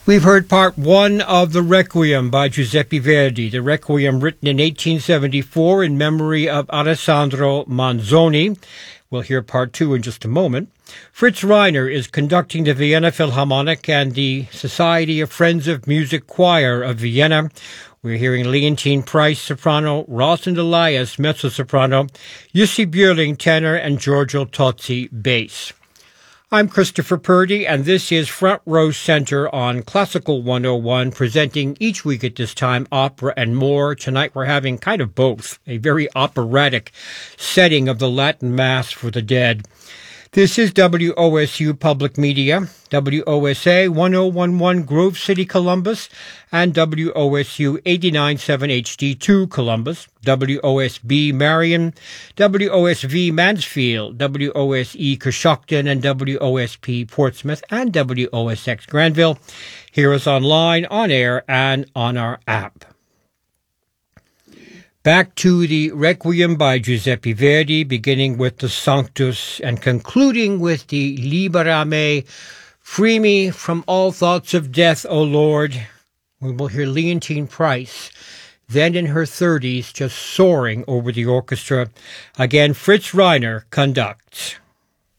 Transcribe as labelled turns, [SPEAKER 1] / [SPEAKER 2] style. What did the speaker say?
[SPEAKER 1] We've heard part one of the Requiem by Giuseppe Verdi, the Requiem written in 1874 in memory of Alessandro Manzoni. We'll hear part two in just a moment. Fritz Reiner is conducting the Vienna Philharmonic and the Society of Friends of Music Choir of Vienna. We're hearing Leontine Price, soprano, Rosalind Elias, mezzo-soprano, Jussi Björling, tenor, and Giorgio Tozzi, bass. I'm Christopher Purdy, and this is Front Row Center on Classical 101, presenting each week at this time opera and more. Tonight we're having kind of both, a very operatic setting of the Latin Mass for the Dead. This is WOSU Public Media, WOSA 1011 Grove City, Columbus, and WOSU 89.7 HD2 Columbus, WOSB Marion, WOSV Mansfield, WOSE Coshocton, and WOSP Portsmouth, and WOSX Granville. Hear us online, on air, and on our app. Back to the Requiem by Giuseppe Verdi, beginning with the Sanctus and concluding with the Libera Me, free me from all thoughts of death, O Lord. We will hear Leontine Price, then in her 30s, just soaring over the orchestra. Again, Fritz Reiner conducts.